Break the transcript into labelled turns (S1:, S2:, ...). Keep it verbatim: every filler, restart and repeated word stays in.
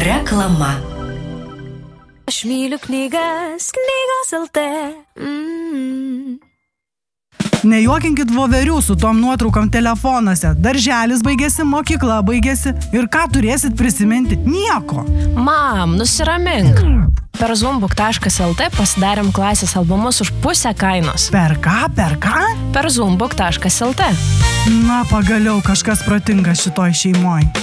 S1: Reklama.
S2: Aš myliu knygas, knygos el tė. Mm.
S3: Nejuokinkit voverių su tom nuotraukom telefonuose. Darželis baigėsi, mokykla baigėsi. Ir ką turėsit prisiminti? Nieko.
S4: Mam, nusiramink. Per zumbuk taškas el tė pasidarėm klasės albumus už pusę kainos.
S3: Per ką, per ką?
S4: Per zumbuk taškas el tė.
S3: Na, pagaliau kažkas protingas šitoj šeimoj.